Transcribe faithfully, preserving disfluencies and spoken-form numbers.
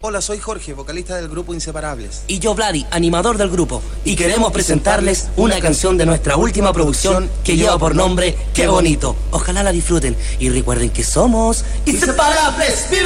Hola, soy Jorge, vocalista del grupo Inseparables. Y yo, Vladi, animador del grupo. Y queremos presentarles una canción de nuestra última producción que lleva por nombre Qué Bonito. Ojalá la disfruten y recuerden que somos Inseparables.